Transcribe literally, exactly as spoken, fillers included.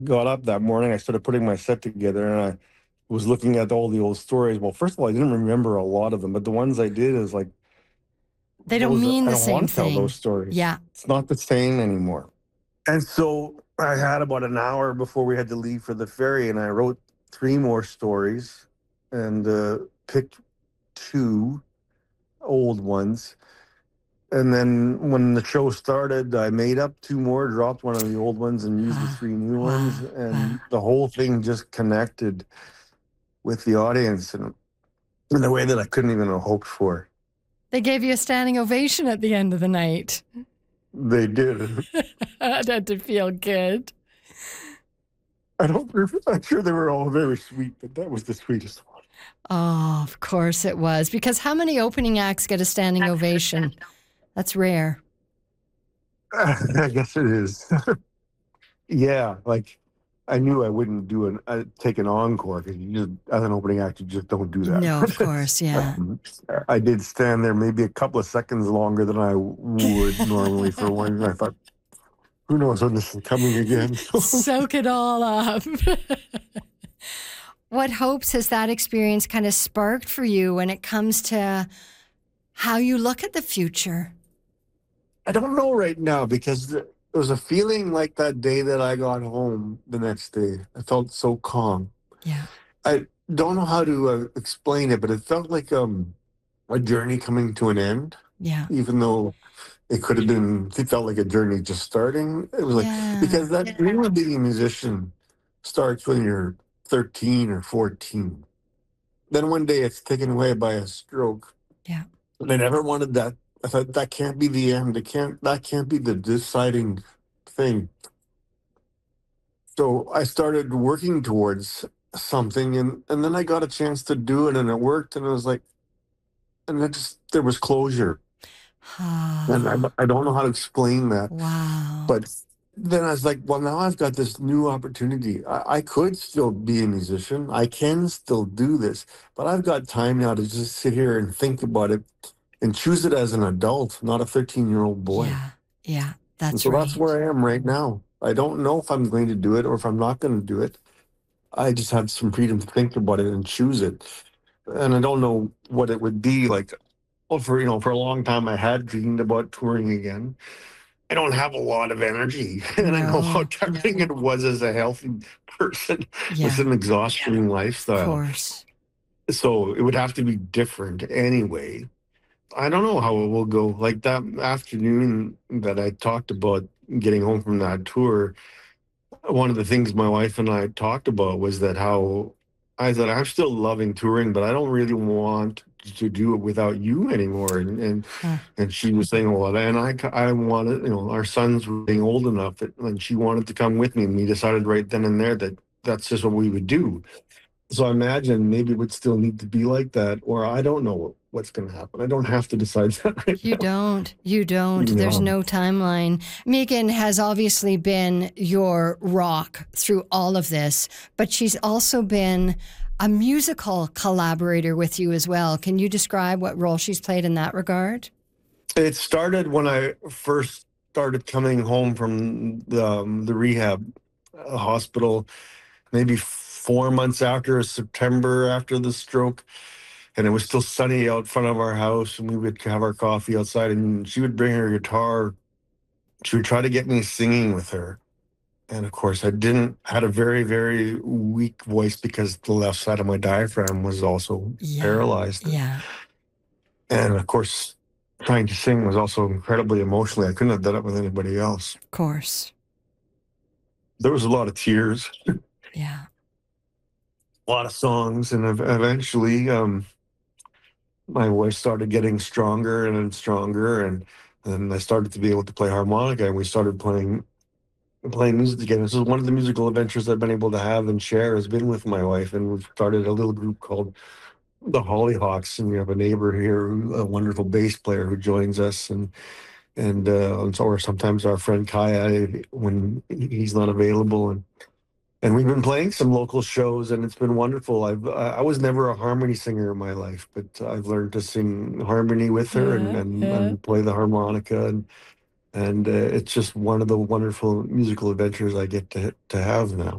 got up that morning, I started putting my set together, and I was looking at all the old stories. Well, first of all, I didn't remember a lot of them, but the ones I did is like, They don't those mean I the don't same want to tell those thing. stories. Yeah. It's not the same anymore. And so I had about an hour before we had to leave for the ferry, and I wrote three more stories and uh, picked two old ones. And then when the show started, I made up two more, dropped one of the old ones, and used the Ah, three new ones. wow. Wow. And the whole thing just connected with the audience in, in a way that I couldn't even have hoped for. They gave you a standing ovation at the end of the night. They did. That had to feel good. I don't. I'm sure they were all very sweet, but that was the sweetest one. Oh, of course it was. Because how many opening acts get a standing ovation? That's rare. I guess it is. Yeah, like I knew I wouldn't do an uh, take an encore because you just as an opening act you just don't do No, of that. course, yeah. um, I did stand there maybe a couple of seconds longer than I would normally for one. And I thought, who knows when this is coming again? Soak it all up. What hopes has that experience kind of sparked for you when it comes to how you look at the future? I don't know right now because there was a feeling like that day that I got home the next day. I felt so calm. Yeah. I don't know how to uh, explain it, but it felt like um, a journey coming to an end. Yeah. Even though it could have been, it felt like a journey just starting. It was like, Yeah. because that dream of being a musician starts when you're thirteen or fourteen. Then one day it's taken away by a stroke. Yeah. And I never wanted that. I thought that can't be the end. It can't, that can't be the deciding thing. So I started working towards something, and, and then I got a chance to do it, and it worked. And it was like, and it just, there was closure. And I, I don't know how to explain that. Wow. But then I was like, well, now I've got this new opportunity. I, I could still be a musician. I can still do this, but I've got time now to just sit here and think about it and choose it as an adult, not a thirteen year old boy. Yeah. Yeah. And That's so right. that's where I am right now. I don't know if I'm going to do it or if I'm not going to do it. I just have some freedom to think about it and choose it. And I don't know what it would be like. Well, for you know, for a long time, I had dreamed about touring again. I don't have a lot of energy, and I know how No. tempting it was as a healthy person Yeah. with an exhausting Of lifestyle. course. So it would have to be different anyway. I don't know how it will go. Like that afternoon that I talked about getting home from that tour, one of the things my wife and I talked about was that how I said I'm still loving touring, but I don't really want to do it without you anymore. And and, Huh. and she was saying, well, and I I wanted, you know, our sons were getting old enough that, and she wanted to come with me, and we decided right then and there that that's just what we would do. So I imagine maybe it would still need to be like that, or I don't know what's going to happen. I don't have to decide that right You now. don't. You don't. There's No. no timeline. Megan has obviously been your rock through all of this, but she's also been a musical collaborator with you as well. Can you describe what role she's played in that regard? It started when I first started coming home from the, um, the rehab uh, hospital, maybe four months after, September after the stroke. And it was still sunny out front of our house, and we would have our coffee outside, and she would bring her guitar. She would try to get me singing with her. And of course, I didn't, had a very, very weak voice because the left side of my diaphragm was also Yeah. paralyzed. Yeah. And of course, trying to sing was also incredibly emotional. I couldn't have done it with anybody else. Of course. There was a lot of tears, Yeah. a lot of songs, and ev- eventually um, my voice started getting stronger and stronger, and and I started to be able to play harmonica, and we started playing playing music again. This is one of the musical adventures I've been able to have and share has been with my wife, and we've started a little group called the Hollyhawks, and we have a neighbor here, who- a wonderful bass player who joins us, and and uh, and so or sometimes our friend Kaya when he's not available, and and we've been playing some local shows, and it's been wonderful. I've I I was never a harmony singer in my life, but I've learned to sing harmony with her and Yeah. and, Yeah. and play the harmonica, and and uh, it's just one of the wonderful musical adventures I get to to have now.